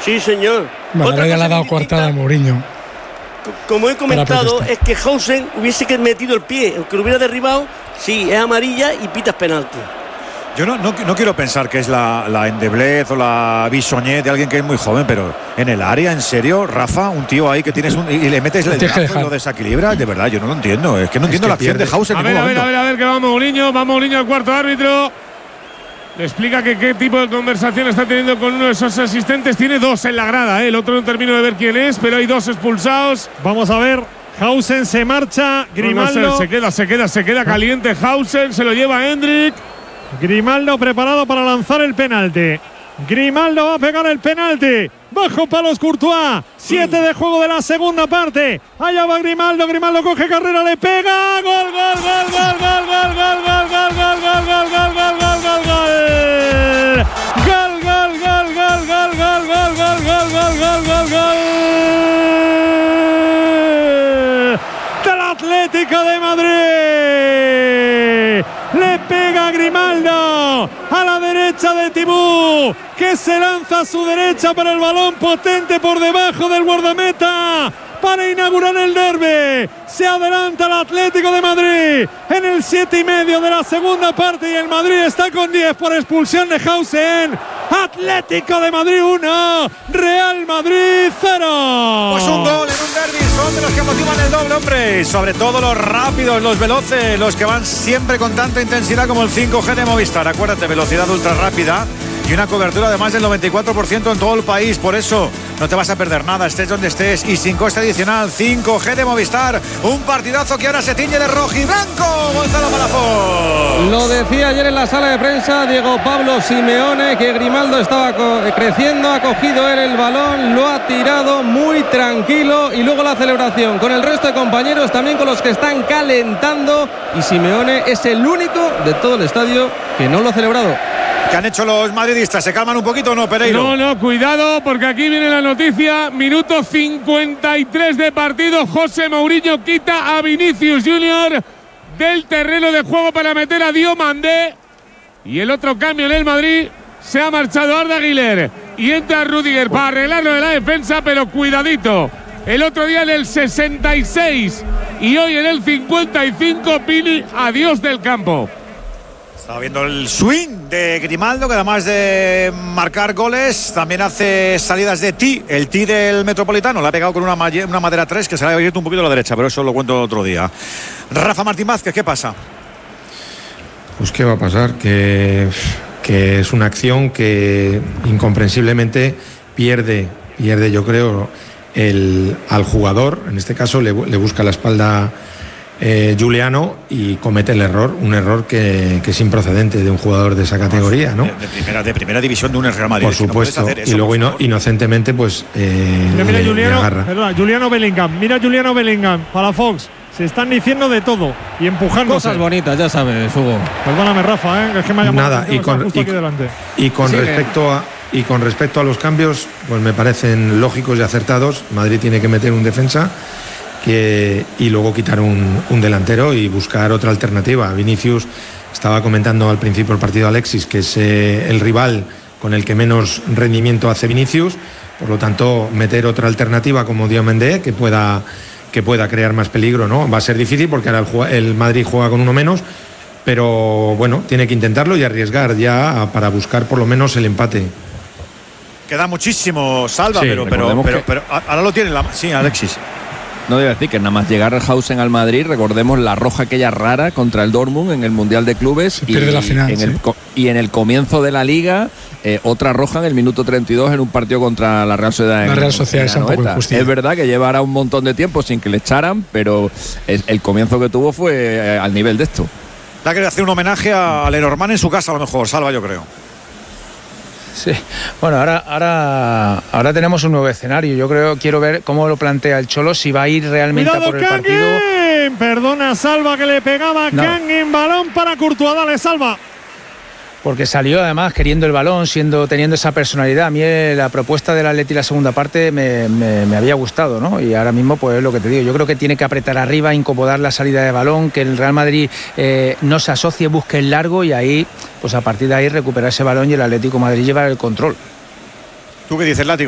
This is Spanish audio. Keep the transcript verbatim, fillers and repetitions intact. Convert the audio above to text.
Sí, señor. Bueno, ahora ya le ha dado coartada a Mourinho. Como he comentado, es que Hausen hubiese metido el pie, aunque lo hubiera derribado, sí, es amarilla y pitas penalti. Yo no, no, no quiero pensar que es la, la endeblez o la bisoñez de alguien que es muy joven, pero en el área, en serio, Rafa, un tío ahí que tienes un, y le metes el brazo y lo desequilibra, de verdad, yo no lo entiendo. Es que no entiendo la acción de Hausen. A ver, a ver, a ver, a ver, que va Mourinho, va Mourinho al cuarto árbitro. Le explica que qué tipo de conversación está teniendo con uno de esos asistentes. Tiene dos en la grada, ¿eh? El otro no termino de ver quién es, pero hay dos expulsados. Vamos a ver. Hausen se marcha. Grimaldo. No, no sé, se queda, se queda, se queda caliente. Hausen se lo lleva a Hendrik. Grimaldo preparado para lanzar el penalti. Grimaldo va a pegar el penalti. Bajo palos Courtois. Siete de juego de la segunda parte. Allá va Grimaldo. Grimaldo coge carrera, le pega. Gol, gol, gol, gol, gol, gol, gol, gol, gol, gol, gol, gol, gol, gol, gol, gol, gol. Gol, gol, gol, gol, gol, gol, gol, gol, gol, gol, gol, gol, gol. Del Atlético de Madrid. Le pega Grimaldo a la derecha de Tibú, que se lanza a su derecha para el balón potente por debajo del guardameta para inaugurar el derbi. Se adelanta el Atlético de Madrid en el siete y medio de la segunda parte y el Madrid está con diez por expulsión de Hausen. Atlético de Madrid uno, Real Madrid cero. Pues un gol en un derbi son de los que motivan el doble, hombre. Sobre todo los rápidos, los veloces, los que van siempre con tanta intensidad como el cinco G de Movistar. Acuérdate, velocidad ultra rápida y una cobertura de más del noventa y cuatro por ciento en todo el país. Por eso no te vas a perder nada, estés donde estés, y sin coste adicional. Cinco G de Movistar, un partidazo que ahora se tiñe de rojo y blanco. Gonzalo Palafox. Lo decía ayer en la sala de prensa Diego Pablo Simeone, que Grimaldo estaba creciendo, ha cogido él el balón, lo ha tirado muy tranquilo, y luego la celebración con el resto de compañeros, también con los que están calentando, y Simeone es el único de todo el estadio que no lo ha celebrado. ¿Qué han hecho los madridistas? ¿Se calman un poquito o no, Pereiro? No, no, cuidado, porque aquí viene la noticia. Minuto cincuenta y tres de partido. José Mourinho quita a Vinicius Junior del terreno de juego para meter a Diomandé. Y el otro cambio en el Madrid, se ha marchado Arda Güler y entra Rüdiger para arreglarlo de la defensa, pero cuidadito. El otro día en el sesenta y seis y hoy en el cincuenta y cinco, Vini, adiós del campo. Estaba viendo el swing de Grimaldo, que además de marcar goles, también hace salidas de tee, el tee del Metropolitano. Le ha pegado con una, una madera tres que se le ha abierto un poquito a la derecha, pero eso lo cuento otro día. Rafa Martín Vázquez, ¿qué pasa? Pues qué va a pasar, que, que es una acción que incomprensiblemente pierde, pierde yo creo, el, al jugador. En este caso le, le busca la espalda Eh, Giuliano y comete el error, un error que, que es improcedente de un jugador de esa categoría, ¿no? De, de, primera, de primera división de un Real Madrid. Por supuesto, no eso, y luego ino, por inocentemente pues eh, mira, mira le, Giuliano, le agarra. Perdona, Giuliano Bellingham, mira Giuliano Bellingham, para Fox. Se están diciendo de todo y empujando. Cosas bonitas, ya sabes, Hugo. Perdóname, Rafa, ¿eh? Es que me ha llamado Nada, y con, justo y, aquí delante. y con Sí, respecto a y con respecto a los cambios, pues me parecen lógicos y acertados. Madrid tiene que meter un defensa que, y luego quitar un, un delantero y buscar otra alternativa. Vinicius, estaba comentando al principio del partido Alexis, que es eh, el rival con el que menos rendimiento hace Vinicius, por lo tanto meter otra alternativa como Diomandé que pueda, que pueda crear más peligro, ¿no? Va a ser difícil porque ahora el, el Madrid juega con uno menos, pero bueno, tiene que intentarlo y arriesgar ya para buscar por lo menos el empate. Queda muchísimo, Salva, Sí, pero, pero, pero, que... pero ahora lo tiene la... Sí, Alexis. No debe decir que nada más llegar Hausen al Madrid, recordemos la roja aquella rara contra el Dortmund en el Mundial de Clubes. Se pierde y, la final, en sí. el, y en el comienzo de la Liga, eh, otra roja en el minuto treinta y dos en un partido contra la Real Sociedad. La Real Sociedad es un poco injusticia. Es verdad que llevará un montón de tiempo sin que le echaran, pero el, el comienzo que tuvo fue eh, al nivel de esto. La que hacer un homenaje a Lenormand en su casa, a lo mejor, Salva, yo creo. Sí, bueno, ahora, ahora, ahora tenemos un nuevo escenario. Yo creo, quiero ver cómo lo plantea el Cholo, si va a ir realmente ¡Cuidado, a por el Kangin! partido. Perdona, Salva, que le pegaba No. Kangin, balón para Courtois, dale, Salva. Porque salió además queriendo el balón, siendo teniendo esa personalidad. A mí eh, la propuesta del Atleti la segunda parte me, me, me había gustado, ¿no? Y ahora mismo, pues es lo que te digo. Yo creo que tiene que apretar arriba, incomodar la salida de balón, que el Real Madrid eh, no se asocie, busque el largo y ahí, pues a partir de ahí recuperar ese balón y el Atlético de Madrid llevar el control. ¿Tú qué dices, Látigo?